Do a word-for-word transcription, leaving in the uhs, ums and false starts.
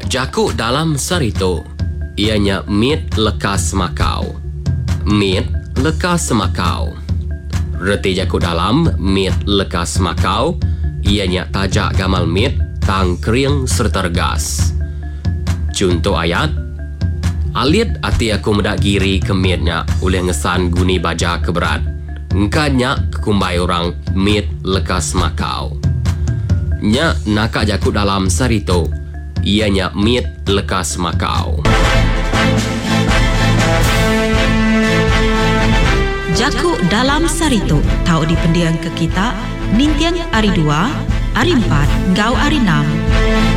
Jakuk dalam sarito, ianya mit lekas makau. Mit lekas makau. Reti jakuk dalam mit lekas makau, ianya tajak gamal mit tang kering serta regas. Contoh ayat, alit ati aku medak giri ke mitnya oleh ngesan guni baja keberat. Engkanya kekumbai orang mit lekas makau. Nya nakak jakuk dalam sarito, ianya mit lekas makau. Jakuk dalam sarito tau di pendiang ke kita Nintian ari dua, ari empat, gau ari enam.